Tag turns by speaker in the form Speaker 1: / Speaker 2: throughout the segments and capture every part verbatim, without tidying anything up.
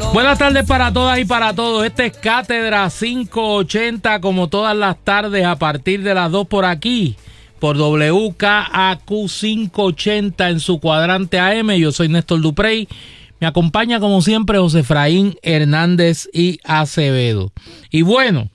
Speaker 1: Buenas tardes para todas y para todos. Este es Cátedra quinientos ochenta, como todas las tardes a partir de las dos por aquí, por W K A Q quinientos ochenta en su cuadrante A M. Yo soy Néstor Duprey. Me acompaña como siempre José Efraín Hernández y Acevedo. Y bueno,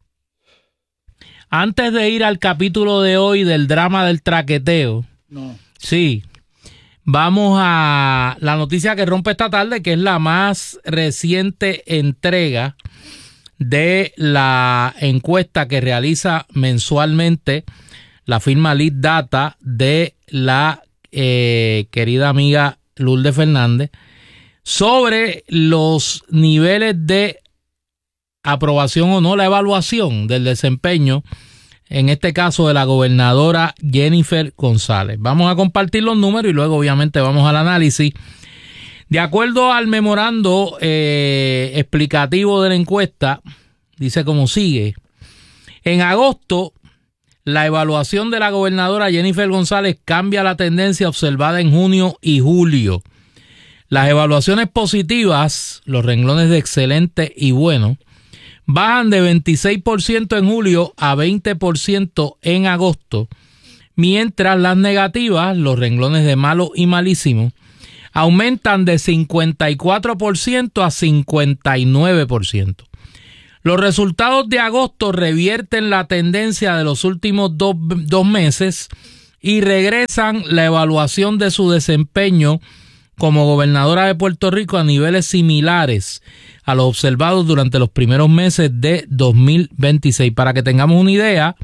Speaker 1: antes de ir al capítulo de hoy del drama del traqueteo, no. sí, vamos a la noticia que rompe esta tarde, que es la más reciente entrega de la encuesta que realiza mensualmente la firma Lead Data de la eh, querida amiga Lourdes Fernández sobre los niveles de aprobación o no, la evaluación del desempeño, en este caso de la gobernadora Jennifer González. Vamos a compartir los números y luego obviamente vamos al análisis. De acuerdo al memorando eh, explicativo de la encuesta, dice como sigue. En agosto, la evaluación de la gobernadora Jennifer González cambia la tendencia observada en junio y julio. Las evaluaciones positivas, los renglones de excelente y bueno, bajan de veintiséis por ciento en julio a veinte por ciento en agosto, mientras las negativas, los renglones de malo y malísimo, aumentan de cincuenta y cuatro por ciento a cincuenta y nueve por ciento. Los resultados de agosto revierten la tendencia de los últimos dos, dos meses y regresan la evaluación de su desempeño como gobernadora de Puerto Rico a niveles similares a los observados durante los primeros meses de dos mil veintiséis. Para que tengamos una idea,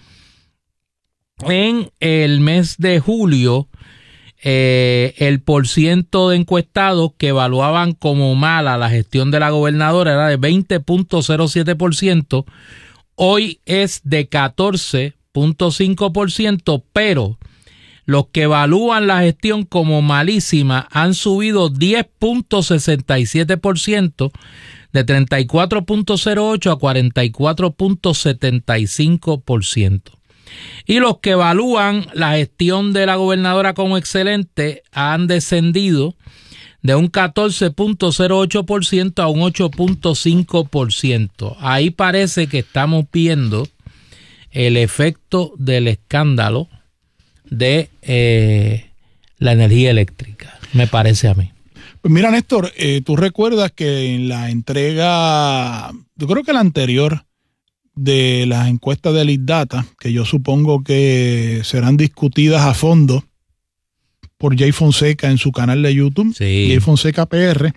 Speaker 1: en el mes de julio, eh, el porciento de encuestados que evaluaban como mala la gestión de la gobernadora era de veinte punto cero siete por ciento. Hoy es de catorce punto cinco por ciento, pero los que evalúan la gestión como malísima han subido diez punto sesenta y siete por ciento, de treinta y cuatro punto cero ocho a cuarenta y cuatro punto setenta y cinco por ciento. Y los que evalúan la gestión de la gobernadora como excelente han descendido de un catorce punto cero ocho por ciento a un ocho punto cinco por ciento. Ahí parece que estamos viendo el efecto del escándalo de eh, la energía eléctrica, me parece a mí.
Speaker 2: Pues mira, Néstor, eh, tú recuerdas que en la entrega, yo creo que la anterior de las encuestas de Lead Data, que yo supongo que serán discutidas a fondo por Jay Fonseca en su canal de YouTube, sí. Jay Fonseca P R,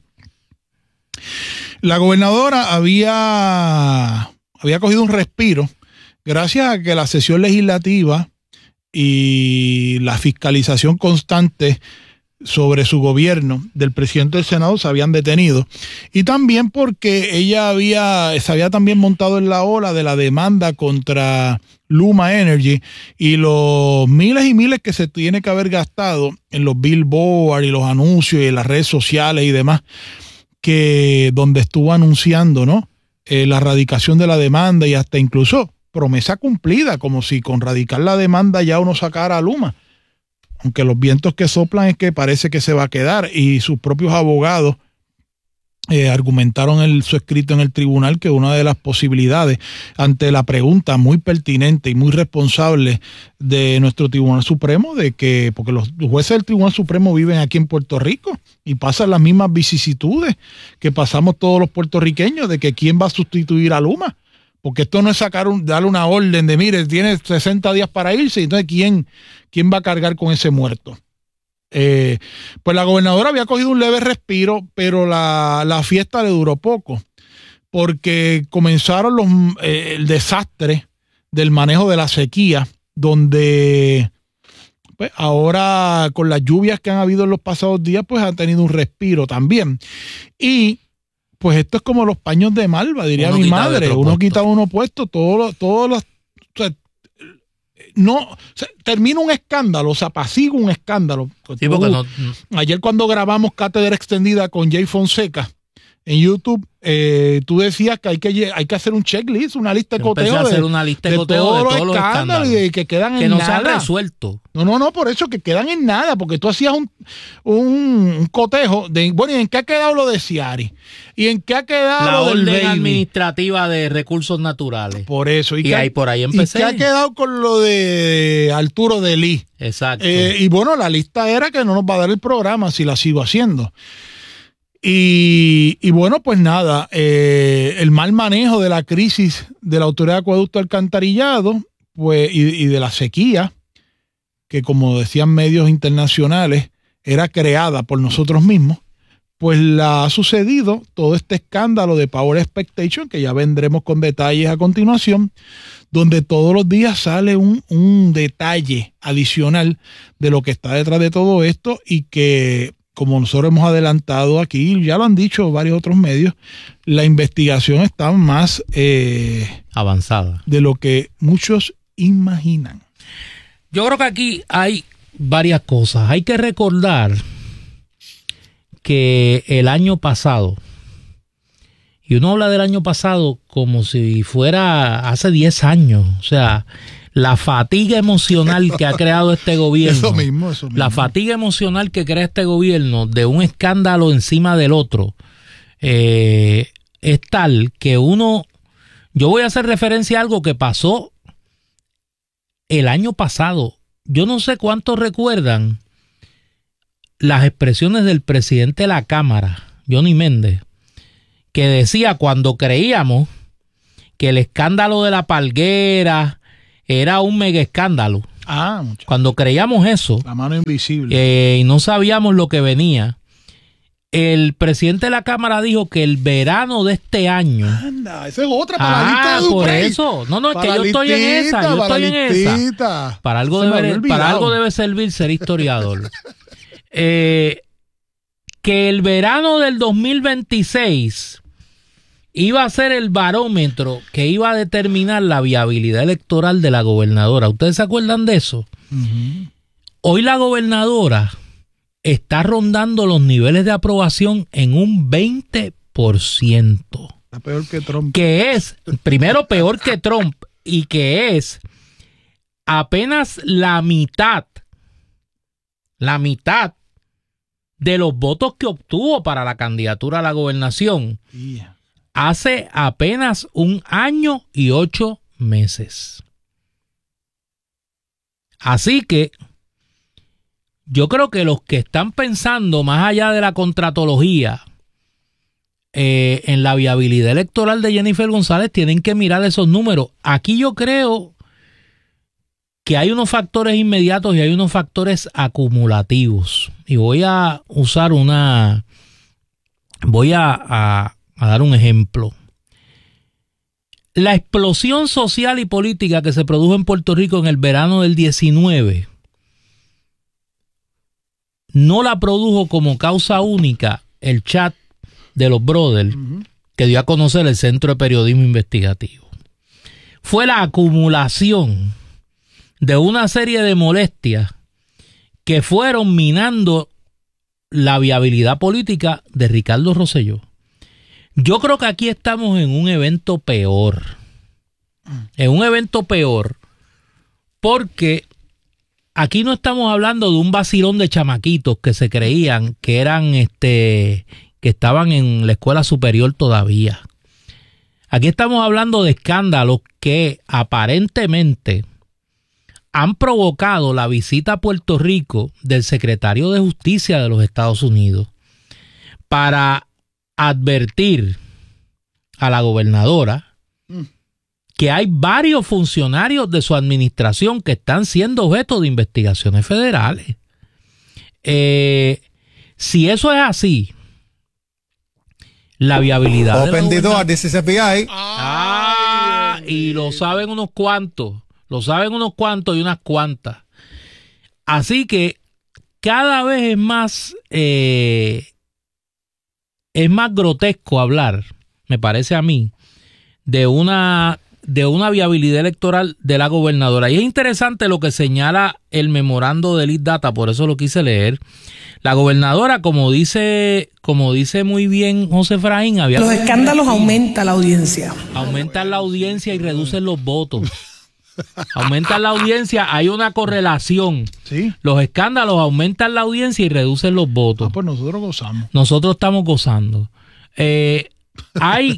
Speaker 2: la gobernadora había, había cogido un respiro gracias a que la sesión legislativa y la fiscalización constante sobre su gobierno del presidente del Senado se habían detenido, y también porque ella había se había también montado en la ola de la demanda contra Luma Energy y los miles y miles que se tiene que haber gastado en los billboards y los anuncios y en las redes sociales y demás, que donde estuvo anunciando, ¿no? Eh, la radicación de la demanda y hasta incluso promesa cumplida, como si con radicar la demanda ya uno sacara a Luma. Aunque los vientos que soplan es que parece que se va a quedar, y sus propios abogados eh, argumentaron en su escrito en el tribunal que una de las posibilidades, ante la pregunta muy pertinente y muy responsable de nuestro Tribunal Supremo, de que, porque los jueces del Tribunal Supremo viven aquí en Puerto Rico y pasan las mismas vicisitudes que pasamos todos los puertorriqueños, de que quién va a sustituir a Luma. Porque esto no es sacar un, darle una orden de, mire, tiene sesenta días para irse, entonces ¿quién, quién va a cargar con ese muerto? Eh, pues la gobernadora había cogido un leve respiro, pero la, la fiesta le duró poco, porque comenzaron los, eh, el desastre del manejo de la sequía, donde pues, ahora con las lluvias que han habido en los pasados días, pues han tenido un respiro también. Y pues esto es como los paños de Malva, diría uno mi madre. Uno quita uno puesto, todos todos los... O sea, no, o sea, termina un escándalo, se apacigua un escándalo. Sí, porque no, no. Ayer cuando grabamos Cátedra Extendida con Jay Fonseca, en YouTube, eh, tú decías que hay que hay que hacer un checklist, una lista de coteo,
Speaker 1: hacer
Speaker 2: de,
Speaker 1: una lista de,
Speaker 2: de
Speaker 1: coteo
Speaker 2: todos
Speaker 1: de
Speaker 2: los
Speaker 1: todos
Speaker 2: escándalos y que quedan
Speaker 1: que
Speaker 2: en
Speaker 1: no
Speaker 2: nada.
Speaker 1: Se han resuelto.
Speaker 2: No, no, no, por eso que quedan en nada, porque tú hacías un, un, un cotejo de, bueno, ¿y en qué ha quedado lo de Ciari? ¿Y en qué ha quedado
Speaker 1: la
Speaker 2: lo del
Speaker 1: orden
Speaker 2: Baby?
Speaker 1: administrativa de recursos naturales?
Speaker 2: Por eso.
Speaker 1: Y,
Speaker 2: y
Speaker 1: que, ahí por ahí empecé.
Speaker 2: ¿Y qué ha quedado con lo de Arturo Delí?
Speaker 1: Exacto.
Speaker 2: Eh, y bueno, la lista era que no nos va a dar el programa si la sigo haciendo. Y, y bueno, pues nada, eh, el mal manejo de la crisis de la Autoridad de Acueducto Alcantarillado, pues, y, y de la sequía, que como decían medios internacionales, era creada por nosotros mismos, pues la ha sucedido todo este escándalo de Power Expectation, que ya vendremos con detalles a continuación, donde todos los días sale un, un detalle adicional de lo que está detrás de todo esto y que, como nosotros hemos adelantado aquí, ya lo han dicho varios otros medios, la investigación está más eh,
Speaker 1: avanzada
Speaker 2: de lo que muchos imaginan.
Speaker 1: Yo creo que aquí hay varias cosas. Hay que recordar que el año pasado, y uno habla del año pasado como si fuera hace diez años, o sea, la fatiga emocional que ha creado este gobierno,
Speaker 2: eso mismo, eso mismo.
Speaker 1: la fatiga emocional que crea este gobierno de un escándalo encima del otro, eh, es tal que uno, yo voy a hacer referencia a algo que pasó el año pasado. Yo no sé cuántos recuerdan las expresiones del presidente de la Cámara, Johnny Méndez, que decía cuando creíamos que el escándalo de la Palguera era un mega escándalo.
Speaker 2: Ah, muchacho.
Speaker 1: Cuando creíamos eso,
Speaker 2: la mano invisible,
Speaker 1: eh, y no sabíamos lo que venía, el presidente de la Cámara dijo que el verano de este año.
Speaker 2: Anda, esa es otra para
Speaker 1: ah,
Speaker 2: la lista de
Speaker 1: por
Speaker 2: Duprey.
Speaker 1: eso. No, no, es
Speaker 2: para
Speaker 1: que yo estoy
Speaker 2: listita,
Speaker 1: en esa. Yo estoy en
Speaker 2: listita.
Speaker 1: esa. Para algo, debe, para algo debe servir ser historiador. eh, que el verano del dos mil veintiséis iba a ser el barómetro que iba a determinar la viabilidad electoral de la gobernadora. ¿Ustedes se acuerdan de eso?
Speaker 2: Uh-huh.
Speaker 1: Hoy la gobernadora está rondando los niveles de aprobación en un veinte por ciento.
Speaker 2: Está peor que Trump.
Speaker 1: Que es, primero, peor que Trump, y que es apenas la mitad, la mitad de los votos que obtuvo para la candidatura a la gobernación yeah. hace apenas un año y ocho meses. Así que yo creo que los que están pensando más allá de la contratología eh, en la viabilidad electoral de Jennifer González tienen que mirar esos números. Aquí yo creo que hay unos factores inmediatos y hay unos factores acumulativos. Y voy a usar una... Voy a, a, a dar un ejemplo. La explosión social y política que se produjo en Puerto Rico en el verano del diecinueve no la produjo como causa única el chat de los brothers uh-huh. que dio a conocer el Centro de Periodismo Investigativo. Fue la acumulación de una serie de molestias que fueron minando la viabilidad política de Ricardo Rosselló. Yo creo que aquí estamos en un evento peor. En un evento peor porque aquí no estamos hablando de un vacilón de chamaquitos que se creían que eran este que estaban en la escuela superior todavía. Aquí estamos hablando de escándalos que aparentemente han provocado la visita a Puerto Rico del secretario de Justicia de los Estados Unidos para advertir a la gobernadora mm. que hay varios funcionarios de su administración que están siendo objeto de investigaciones federales. Eh, si eso es así, la viabilidad
Speaker 3: Open the door, this is F B I.
Speaker 1: Ah, y lo saben unos cuantos, lo saben unos cuantos y unas cuantas. Así que cada vez es más, eh, es más grotesco hablar, me parece a mí, de una de una viabilidad electoral de la gobernadora. Y es interesante lo que señala el memorando de Lead Data, por eso lo quise leer. La gobernadora, como dice, como dice muy bien José Efraín, había...
Speaker 3: Los escándalos aumentan la audiencia.
Speaker 1: Aumentan la audiencia y reducen los votos. Aumentan la audiencia, hay una correlación.
Speaker 2: ¿Sí?
Speaker 1: Los escándalos aumentan la audiencia y reducen los votos.
Speaker 2: Ah, pues nosotros gozamos.
Speaker 1: Nosotros estamos gozando. Eh, hay...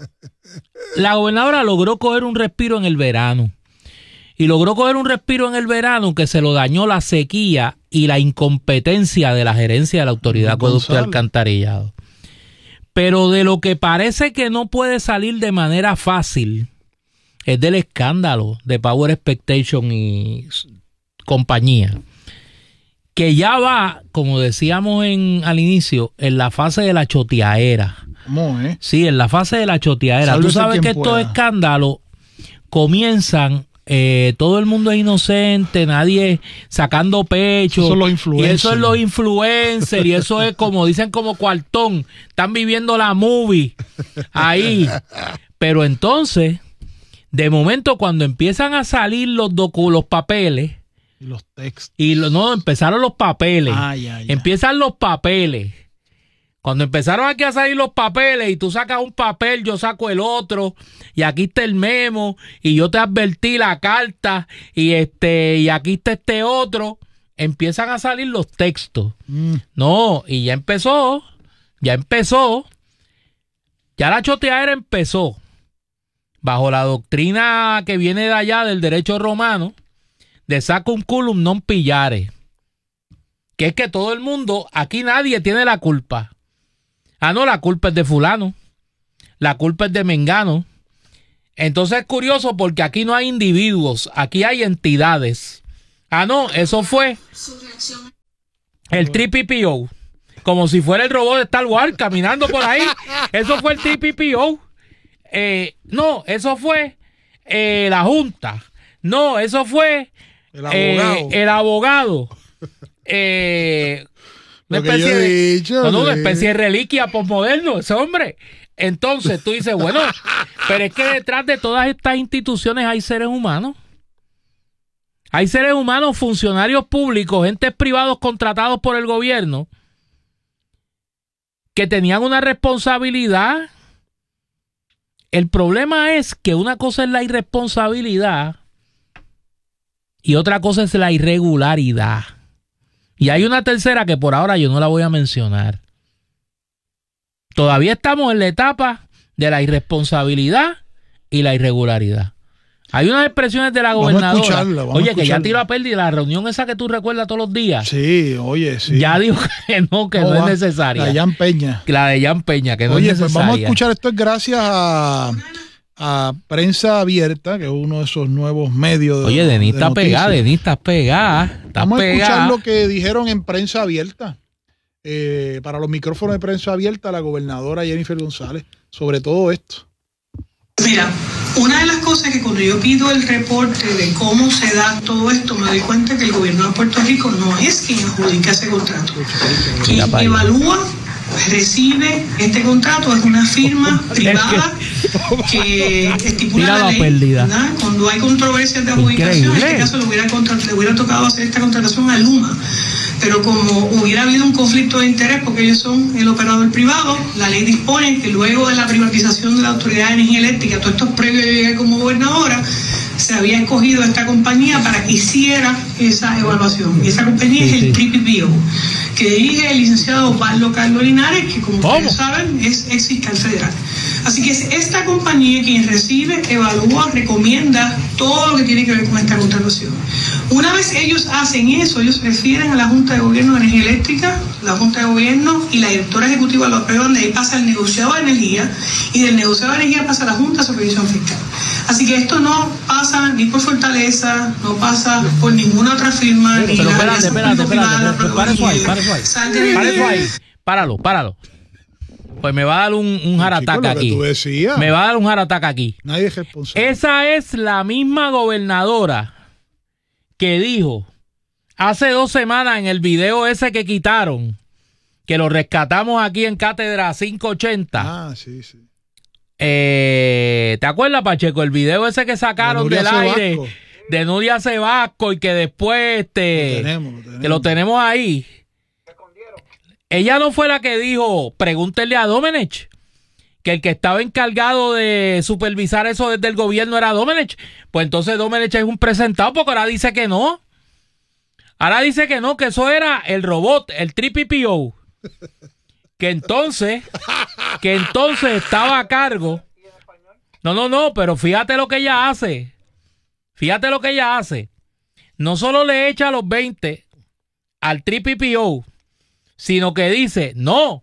Speaker 1: La gobernadora logró coger un respiro en el verano. Y logró coger un respiro en el verano que se lo dañó la sequía y la incompetencia de la gerencia de la Autoridad de Acueducto y Alcantarillado. Pero de lo que parece que no puede salir de manera fácil es del escándalo de Power Expectation y compañía. Que ya va, como decíamos en, al inicio, en la fase de la choteadera.
Speaker 2: ¿Cómo, eh?
Speaker 1: Sí, en la fase de la choteadera. Tú sabes que estos pueda. escándalos comienzan, eh, todo el mundo es inocente, nadie sacando pecho.
Speaker 2: Esos son los influencers.
Speaker 1: Y eso es los influencers, y eso es como dicen como cuartón. Están viviendo la movie ahí. Pero entonces, de momento, cuando empiezan a salir los docu, los papeles.
Speaker 2: Y los textos.
Speaker 1: Y lo, no, empezaron los papeles.
Speaker 2: Ah, ya, ya.
Speaker 1: Empiezan los papeles. Cuando empezaron aquí a salir los papeles y tú sacas un papel, yo saco el otro y aquí está el memo y yo te advertí la carta y este y aquí está este otro, empiezan a salir los textos. Mm. No, y ya empezó, ya empezó, ya la choteadera empezó bajo la doctrina que viene de allá del derecho romano de sacum culum non pillare, que es que todo el mundo, aquí nadie tiene la culpa. Ah, no, la culpa es de fulano. La culpa es de mengano. Entonces es curioso porque aquí no hay individuos, aquí hay entidades. Ah, no, eso fue el tres P P O. Como si fuera el robot de Star Wars caminando por ahí. Eso fue el tres P P O. Eh, no, eso fue eh, la Junta. No, eso fue
Speaker 2: el abogado.
Speaker 1: Eh, el abogado. Eh... Una especie, de,
Speaker 2: dicho,
Speaker 1: no, no, una
Speaker 2: sí.
Speaker 1: especie de reliquia posmoderno, ese hombre. Entonces tú dices, bueno, pero es que detrás de todas estas instituciones hay seres humanos. Hay seres humanos, funcionarios públicos, entes privados contratados por el gobierno, que tenían una responsabilidad. El problema es que una cosa es la irresponsabilidad y otra cosa es la irregularidad. Y hay una tercera que por ahora yo no la voy a mencionar. Todavía estamos en la etapa de la irresponsabilidad y la irregularidad. Hay unas expresiones de la gobernadora. Vamos a escucharla, vamos oye, a que ya tiró a pérdida la reunión esa que tú recuerdas todos los días.
Speaker 2: Sí, oye, sí.
Speaker 1: Ya dijo que no, que no, no es necesaria.
Speaker 2: La de Jan Peña.
Speaker 1: La de Jan Peña, que no
Speaker 2: oye,
Speaker 1: es necesaria.
Speaker 2: Pues vamos a escuchar esto es gracias a... a Prensa Abierta, que es uno de esos nuevos medios de
Speaker 1: Oye, Denis está pegada, Denis está pegada.
Speaker 2: Vamos
Speaker 1: pegada.
Speaker 2: a escuchar lo que dijeron en Prensa Abierta. Eh, para los micrófonos de Prensa Abierta, la gobernadora Jennifer González, sobre todo esto.
Speaker 4: Mira, una de las cosas que cuando yo pido el reporte de cómo se da todo esto, me doy cuenta que el gobierno de Puerto Rico no es quien adjudica ese contrato. Quien evalúa, recibe este contrato es una firma privada que estipula la ley, ¿verdad? Cuando hay controversias de adjudicación, en este caso le hubiera, contra, le hubiera tocado hacer esta contratación a Luma, pero como hubiera habido un conflicto de interés porque ellos son el operador privado, la ley dispone que luego de la privatización de la Autoridad de Energía Eléctrica, todo esto es previo a llegar como gobernadora, se había escogido esta compañía para que hiciera esa evaluación. Y esa compañía sí, es el tres P P O, que dirige el licenciado Osvaldo Carlos Linares, que como ¿Cómo? ustedes saben es ex fiscal federal. Así que es esta compañía quien recibe, evalúa, recomienda todo lo que tiene que ver con esta contratación. Una vez ellos hacen eso, ellos refieren a la Junta de Gobierno de Energía Eléctrica, la Junta de Gobierno y la directora ejecutiva lo aprueban, de ahí pasa el negociado de energía y del negociado de energía pasa a la Junta de Supervisión Fiscal. Así que esto no pasa ni por Fortaleza, no pasa por ninguna otra firma,
Speaker 1: pero,
Speaker 4: ni
Speaker 1: pero
Speaker 4: la
Speaker 1: espérate, espérate, espérate, espérate, para eso ahí, para eso ahí, para eso ahí, páralo, páralo. Pues me va a dar un, un jarataca aquí. Me va a dar un jarataca aquí.
Speaker 2: Nadie es responsable.
Speaker 1: Esa es la misma gobernadora que dijo hace dos semanas en el video ese que quitaron, que lo rescatamos aquí en Cátedra quinientos ochenta.
Speaker 2: Ah, sí, sí.
Speaker 1: Eh, ¿Te acuerdas, Pacheco? El video ese que sacaron del aire Sebasco. De Nuria Sebasco y que después este,
Speaker 2: lo tenemos, lo tenemos.
Speaker 1: que lo tenemos ahí. Ella no fue la que dijo, pregúntenle a Domenech, que el que estaba encargado de supervisar eso desde el gobierno era Domenech. Pues entonces Domenech es un presentado porque ahora dice que no. Ahora dice que no, que eso era el robot, el tres P P O. Que entonces, que entonces estaba a cargo. No, no, no, pero fíjate lo que ella hace. Fíjate lo que ella hace. No solo le echa los veinte al tres P P O, sino que dice, no,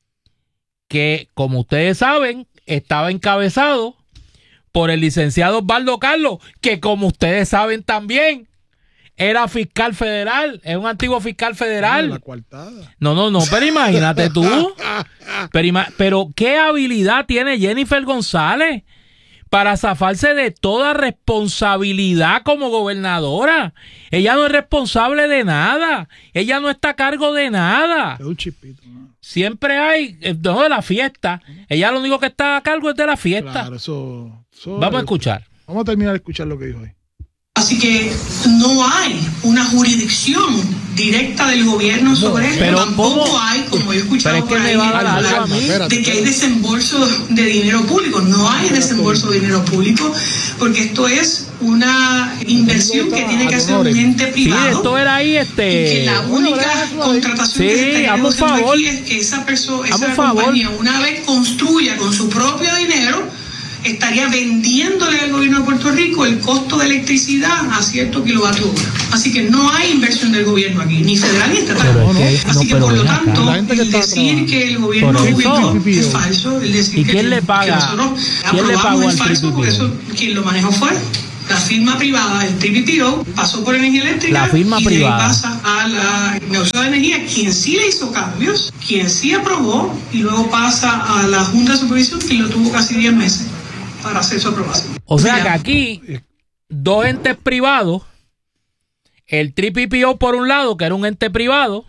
Speaker 1: que como ustedes saben, estaba encabezado por el licenciado Osvaldo Carlos, que como ustedes saben también, era fiscal federal, es un antiguo fiscal federal.
Speaker 2: La coartada.
Speaker 1: No, no, no, pero imagínate tú. Pero, ima- pero qué habilidad tiene Jennifer González para zafarse de toda responsabilidad como gobernadora. Ella no es responsable de nada. Ella no está a cargo de nada.
Speaker 2: Es un chispito, ¿no?
Speaker 1: Siempre hay, eh, no, de la fiesta. Ella lo único que está a cargo es de la fiesta.
Speaker 2: Claro, eso, eso
Speaker 1: Vamos a escuchar.
Speaker 2: Vamos a terminar de escuchar lo que dijo ahí.
Speaker 4: Así que no hay una jurisdicción directa del gobierno sobre esto.
Speaker 1: Pero
Speaker 4: tampoco
Speaker 1: ¿cómo?
Speaker 4: hay, como yo he escuchado
Speaker 1: Pero es que
Speaker 4: por
Speaker 1: me
Speaker 4: ahí,
Speaker 1: va a dar
Speaker 4: hablar
Speaker 1: algo a mí.
Speaker 4: de que hay desembolso de dinero público. No hay desembolso de dinero público porque esto es una inversión que tiene que hacer un ente
Speaker 1: Sí,
Speaker 4: privado.
Speaker 1: esto era ahí,
Speaker 4: Y que
Speaker 1: este.
Speaker 4: la única contratación
Speaker 1: Sí,
Speaker 4: que se estaría
Speaker 1: hazme un
Speaker 4: negociando
Speaker 1: favor.
Speaker 4: aquí es que esa persona,
Speaker 1: Hazme un
Speaker 4: esa
Speaker 1: favor.
Speaker 4: compañía, una vez construya con su propio dinero, estaría vendiéndole al gobierno de Puerto Rico el costo de electricidad a cierto kilovatio hora. Así que no hay inversión del gobierno aquí, ni federal ni estatal.
Speaker 1: Pero es que-
Speaker 4: Así
Speaker 1: no,
Speaker 4: que
Speaker 1: pero
Speaker 4: por lo
Speaker 1: ven acá.
Speaker 4: tanto,
Speaker 2: La gente que
Speaker 4: el
Speaker 2: está
Speaker 4: decir
Speaker 2: trabajando.
Speaker 4: que el gobierno
Speaker 1: Por eso.
Speaker 4: gobierno es falso, el decir
Speaker 1: ¿Y
Speaker 4: que,
Speaker 1: quién le
Speaker 4: que
Speaker 1: paga?
Speaker 4: nosotros
Speaker 1: ¿Quién le
Speaker 4: aprobamos
Speaker 1: pagó
Speaker 4: es
Speaker 1: al
Speaker 4: falso,
Speaker 1: tres P P O?
Speaker 4: porque eso quien lo manejó fue la firma privada, el tres P P O, pasó por Energía Eléctrica
Speaker 1: La firma
Speaker 4: y de ahí
Speaker 1: privada.
Speaker 4: pasa a la negociación de energía, quien sí le hizo cambios, quien sí aprobó, y luego pasa a la Junta de Supervisión, quien lo tuvo casi diez meses para hacer su aprobación.
Speaker 1: O sea
Speaker 4: Ya.
Speaker 1: que aquí, dos entes privados, el tres P P O por un lado, que era un ente privado,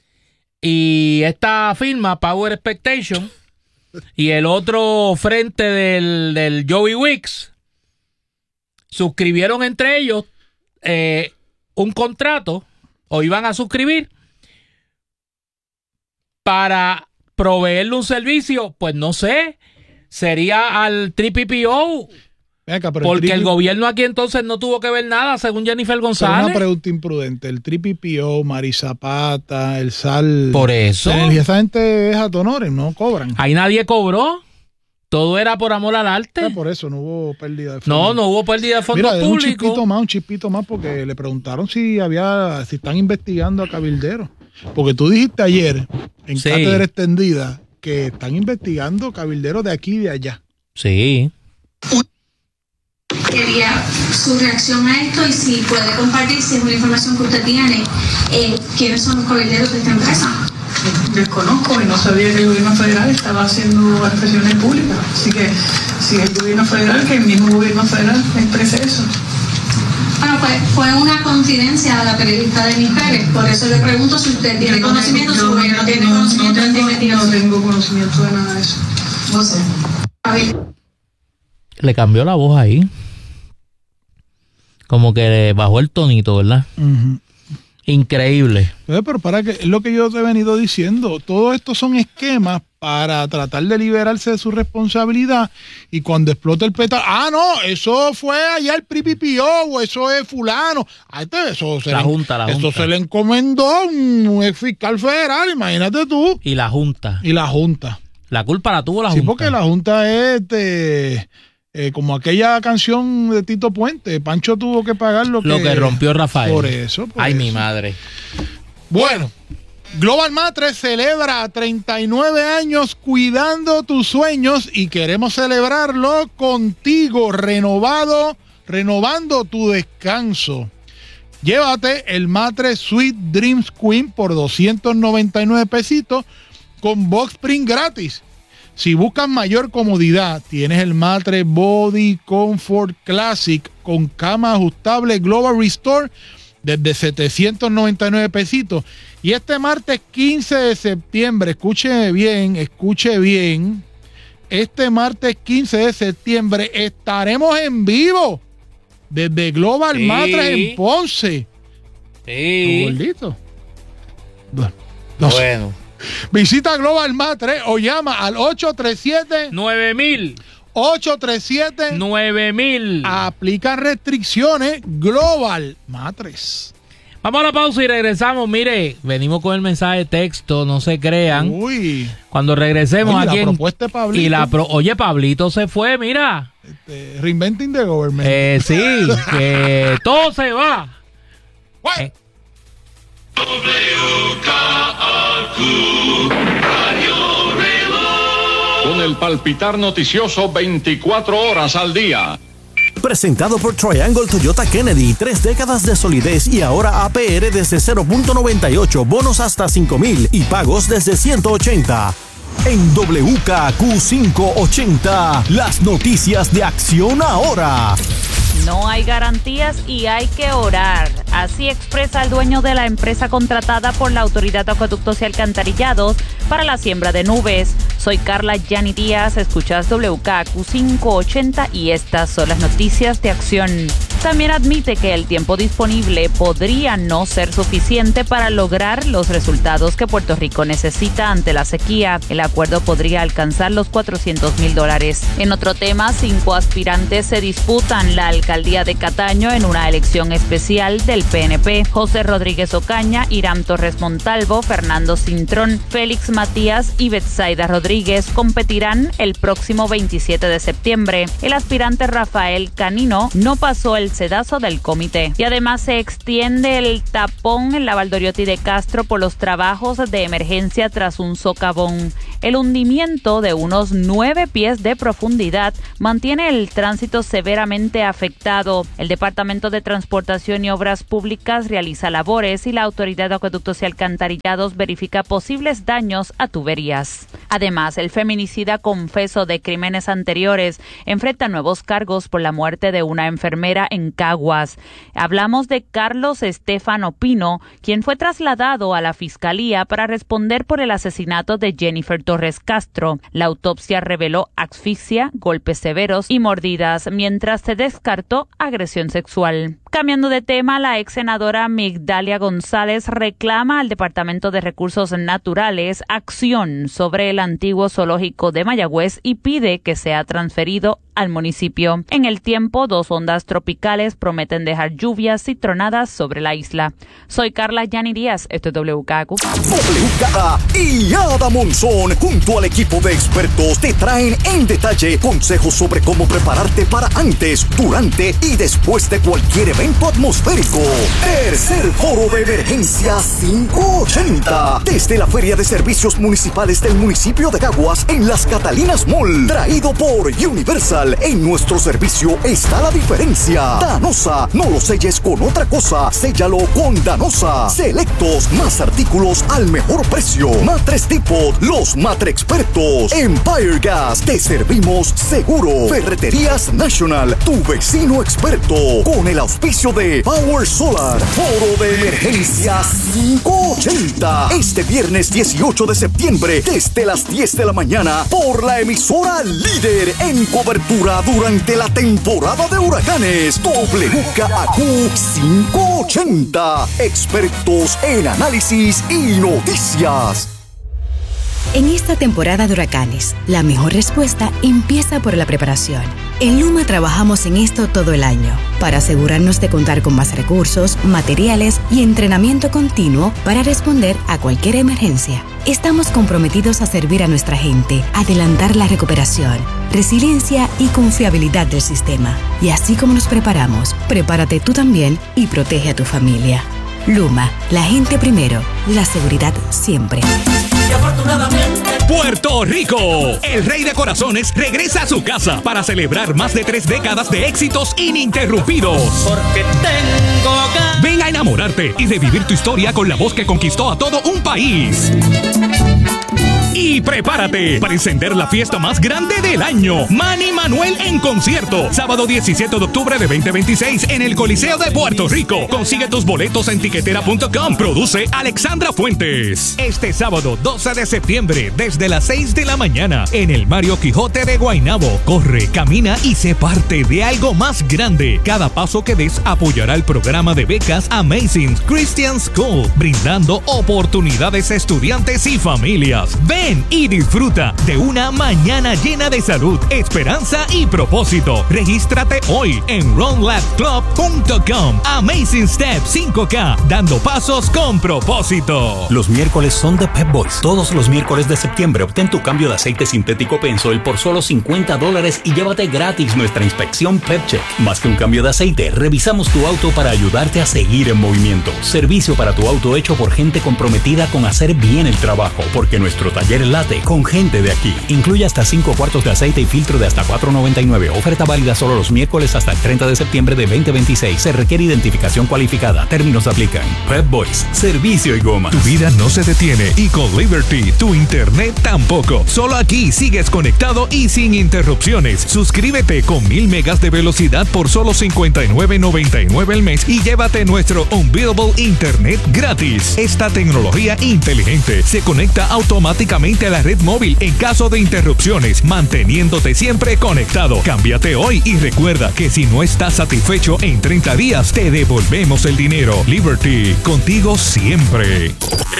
Speaker 1: y esta firma, Power Expectation, y el otro frente del, del Joey Wicks, suscribieron entre ellos eh, un contrato, o iban a suscribir, para proveerle un servicio, pues no sé, sería al tres P P O,
Speaker 2: Venga, pero
Speaker 1: porque el
Speaker 2: tri-
Speaker 1: gobierno aquí entonces no tuvo que ver nada, según Jennifer
Speaker 2: pero
Speaker 1: González.
Speaker 2: una pregunta imprudente. El tres P P O, Marizapata, el Sal.
Speaker 1: Por eso.
Speaker 2: La energía, esa gente es a honores, no cobran.
Speaker 1: Ahí nadie cobró. Todo era por amor al arte.
Speaker 2: Ah, por eso no hubo pérdida de fondos.
Speaker 1: No, no hubo pérdida de fondos
Speaker 2: Mira, de un
Speaker 1: públicos.
Speaker 2: chispito más, un chispito más, porque le preguntaron si había, si están investigando a cabilderos. Porque tú dijiste ayer, en
Speaker 1: Sí.
Speaker 2: cátedra extendida, que están investigando cabilderos de aquí y de allá.
Speaker 1: Sí.
Speaker 5: Quería su reacción a esto y si puede compartir, si es una información que usted tiene, eh, quiénes son los cabilderos de esta empresa.
Speaker 4: Desconozco y no sabía que el gobierno federal estaba haciendo expresiones públicas. Así que si el gobierno federal, que el mismo gobierno federal exprese eso.
Speaker 5: Bueno, fue, fue una confidencia a la periodista Denis Pérez, por eso le pregunto si usted tiene conocimiento, su gobierno tiene
Speaker 4: no,
Speaker 5: conocimiento
Speaker 4: no
Speaker 5: de esta
Speaker 4: tengo, no
Speaker 5: investigación.
Speaker 4: tengo conocimiento de nada de eso.
Speaker 5: No sé. A ver.
Speaker 1: Le cambió la voz ahí. Como que le bajó el tonito, ¿verdad?
Speaker 2: Uh-huh.
Speaker 1: Increíble.
Speaker 2: Entonces, pero para que es lo que yo te he venido diciendo, todo esto son esquemas para tratar de liberarse de su responsabilidad y cuando explota el pétalo, ah no, eso fue allá el P P P O o eso es fulano, ah, este, eso se
Speaker 1: La
Speaker 2: le,
Speaker 1: junta, la
Speaker 2: eso
Speaker 1: junta.
Speaker 2: se le encomendó a un ex fiscal federal, imagínate tú,
Speaker 1: Y la Junta.
Speaker 2: y la junta.
Speaker 1: La culpa la tuvo la
Speaker 2: Sí,
Speaker 1: Junta.
Speaker 2: porque la junta es este, eh, como aquella canción de Tito Puente, Pancho tuvo que pagar lo que,
Speaker 1: Lo que rompió Rafael.
Speaker 2: Por eso, por
Speaker 1: Ay,
Speaker 2: eso.
Speaker 1: mi madre.
Speaker 2: Bueno, Global Matres celebra treinta y nueve años cuidando tus sueños y queremos celebrarlo contigo, renovado, renovando tu descanso. Llévate el Matres Sweet Dreams Queen por doscientos noventa y nueve pesitos con box spring gratis. Si buscas mayor comodidad, tienes el Matres Body Comfort Classic con cama ajustable Global Restore desde setecientos noventa y nueve pesitos. Y este martes quince de septiembre, escuche bien, escuche bien, este martes quince de septiembre estaremos en vivo desde Global sí. Mattress en Ponce.
Speaker 1: Sí.
Speaker 2: Gordito. No, no bueno. Sé. Visita Global Mattress o llama al ocho tres siete
Speaker 1: nueve mil.
Speaker 2: ocho tres siete
Speaker 1: nueve mil.
Speaker 2: Aplica restricciones. Global Mattress.
Speaker 1: Vamos a la pausa y regresamos. Mire, venimos con el mensaje de texto, no se crean.
Speaker 2: Uy.
Speaker 1: Cuando regresemos
Speaker 2: Oye,
Speaker 1: aquí.
Speaker 2: La propuesta de Pablito.
Speaker 1: Y la pro, oye, Pablito se fue, mira.
Speaker 2: Este, reinventing the government.
Speaker 1: Eh, sí, que todo se va. Eh.
Speaker 6: Con el palpitar noticioso veinticuatro horas al día.
Speaker 7: Presentado por Triangle Toyota Kennedy, tres décadas de solidez y ahora A P R desde cero punto noventa y ocho, bonos hasta cinco mil y pagos desde ciento ochenta. En W K Q quinientos ochenta, las noticias de Acción Ahora.
Speaker 8: No hay garantías y hay que orar. Así expresa el dueño de la empresa contratada por la Autoridad de Acueductos y Alcantarillados para la siembra de nubes. Soy Carla Yani Díaz, escuchas W K Q quinientos ochenta y estas son las noticias de Acción. También admite que el tiempo disponible podría no ser suficiente para lograr los resultados que Puerto Rico necesita ante la sequía. El acuerdo podría alcanzar los cuatrocientos mil dólares. En otro tema, cinco aspirantes se disputan la alcaldía de Cataño en una elección especial del P N P. José Rodríguez Ocaña, Irán Torres Montalvo, Fernando Cintrón, Félix Matías y Betsaida Rodríguez competirán el próximo veintisiete de septiembre. El aspirante Rafael Canino no pasó el sedazo del comité. Y además se extiende el tapón en la Valdoriotti de Castro por los trabajos de emergencia tras un socavón. El hundimiento de unos nueve pies de profundidad mantiene el tránsito severamente afectado. El Departamento de Transportación y Obras Públicas realiza labores y la Autoridad de Acueductos y Alcantarillados verifica posibles daños a tuberías. Además, el feminicida confeso de crímenes anteriores enfrenta nuevos cargos por la muerte de una enfermera en Caguas. Hablamos de Carlos Estefano Pino, quien fue trasladado a la Fiscalía para responder por el asesinato de Jennifer Torres Castro. La autopsia reveló asfixia, golpes severos y mordidas, mientras se descartó agresión sexual. Cambiando de tema, la ex senadora Migdalia González reclama al Departamento de Recursos Naturales acción sobre el antiguo zoológico de Mayagüez y pide que sea transferido al municipio. En el tiempo, dos ondas tropicales prometen dejar lluvias y tronadas sobre la isla. Soy Carla Yani Díaz, esto es W K Q.
Speaker 7: W K A y Ada Monzón, junto al equipo de expertos, te traen en detalle consejos sobre cómo prepararte para antes, durante y después de cualquier evento atmosférico. Tercer Foro de Emergencia quinientos ochenta, desde la Feria de Servicios Municipales del municipio de Caguas en Las Catalinas Mall, traído por Universal. En nuestro servicio está la diferencia. Danosa, no lo selles con otra cosa, séllalo con Danosa. Selectos, más artículos al mejor precio. Matres Depot, los matre expertos. Empire Gas, te servimos seguro. Ferreterías National, tu vecino experto. Con el auspicio de Power Solar. Foro de Emergencia quinientos ochenta, este viernes dieciocho de septiembre, desde las diez de la mañana, por la emisora líder en cobertura durante la temporada de huracanes. W K A Q quinientos ochenta, expertos en análisis y noticias.
Speaker 9: En esta temporada de huracanes, la mejor respuesta empieza por la preparación. En Luma trabajamos en esto todo el año, para asegurarnos de contar con más recursos, materiales y entrenamiento continuo para responder a cualquier emergencia. Estamos comprometidos a servir a nuestra gente, adelantar la recuperación, resiliencia y confiabilidad del sistema. Y así como nos preparamos, prepárate tú también y protege a tu familia. Luma, la gente primero, la seguridad siempre.
Speaker 10: Y afortunadamente, Puerto Rico, el rey de corazones regresa a su casa para celebrar más de tres décadas de éxitos ininterrumpidos. Porque tengo ganas. Ven a enamorarte y revivir tu historia con la voz que conquistó a todo un país. y prepárate para encender la fiesta más grande del año. Manny Manuel en concierto. Sábado diecisiete de octubre de veinte veintiséis en el Coliseo de Puerto Rico. Consigue tus boletos en tiquetera punto com. Produce Alexandra Fuentes. Este sábado doce de septiembre desde las seis de la mañana en el Mario Quijote de Guaynabo. Corre, camina y sé parte de algo más grande. Cada paso que des apoyará el programa de becas Amazing Christian School, brindando oportunidades a estudiantes y familias. Ven y disfruta de una mañana llena de salud, esperanza y propósito. Regístrate hoy en run lab club punto com. Amazing Step cinco K, dando pasos con propósito.
Speaker 11: Los miércoles son de Pep Boys. Todos los miércoles de septiembre obtén tu cambio de aceite sintético Pensol por solo cincuenta dólares y llévate gratis nuestra inspección Pep Check. Más que un cambio de aceite, revisamos tu auto para ayudarte a seguir en movimiento. Servicio para tu auto hecho por gente comprometida con hacer bien el trabajo, porque nuestro taller late con gente de aquí. Incluye hasta cinco cuartos de aceite y filtro de hasta cuatro noventa y nueve. Oferta válida solo los miércoles hasta el treinta de septiembre de veinte veintiséis. Se requiere identificación cualificada. Términos aplican. Pep Boys, servicio y gomas.
Speaker 10: Tu vida no se detiene y con Liberty tu internet tampoco. Solo aquí sigues conectado y sin interrupciones. Suscríbete con mil megas de velocidad por solo cincuenta y nueve noventa y nueve al mes y llévate nuestro Unbeatable Internet gratis. Esta tecnología inteligente se conecta automáticamente a la red móvil en caso de interrupciones, manteniéndote siempre conectado. Cámbiate hoy y recuerda que si no estás satisfecho en treinta días, te devolvemos el dinero. Liberty, contigo siempre.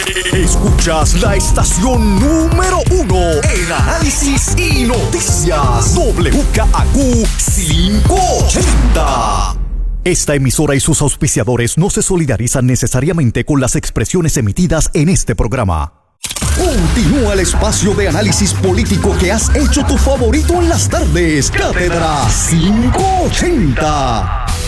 Speaker 7: Escuchas la estación número uno en análisis y noticias. W K A Q quinientos ochenta. Esta emisora y sus auspiciadores no se solidarizan necesariamente con las expresiones emitidas en este programa. Continúa el espacio de análisis político que has hecho tu favorito en las tardes. Cátedra quinientos ochenta.